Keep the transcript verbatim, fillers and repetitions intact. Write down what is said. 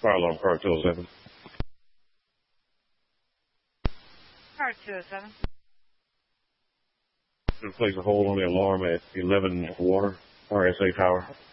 Fire alarm, car two oh seven. Car two oh seven. Place a hold on the alarm at eleven Water, R S A Tower.